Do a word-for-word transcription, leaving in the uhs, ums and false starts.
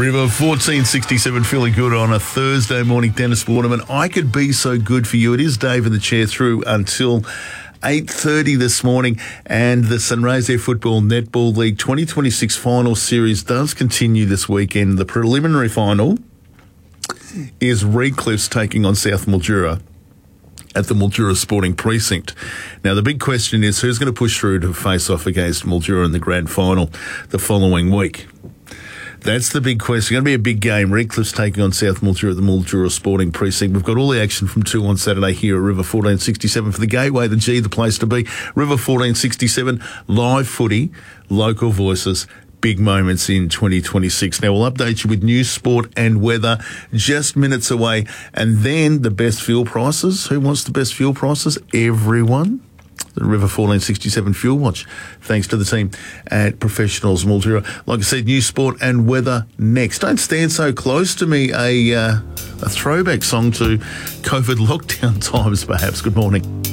River fourteen sixty-seven, feeling good on a Thursday morning. Dennis Waterman, I could be so good for you. It is Dave in the chair through until eight thirty this morning, and the Sunrise Air Football Netball League twenty twenty-six final series does continue this weekend. The preliminary final is Redcliffs taking on South Mildura at the Mildura Sporting Precinct. Now, the big question is who's going to push through to face off against Mildura in the grand final the following week. That's the big question. It's going to be a big game. Redcliffs taking on South Mildura at the Mildura Sporting Precinct. We've got all the action from two on Saturday here at River fourteen sixty-seven for the Gateway, the G, the place to be. River fourteen sixty-seven, live footy, local voices, big moments in twenty twenty-six. Now, we'll update you with news, sport and weather just minutes away. And then the best fuel prices. Who wants the best fuel prices? Everyone. The River fourteen sixty-seven Fuel Watch, thanks to the team at Professionals Mildura. Like I said, news, sport and weather next. Don't stand so close to me. A, uh, a throwback song to COVID lockdown times, perhaps. Good morning.